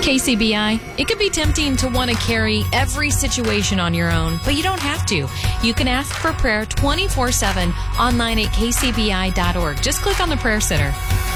KCBI, it can be tempting to want to carry every situation on your own, but you don't have to. You can ask for prayer 24/7 online at kcbi.org. Just click on the Prayer Center.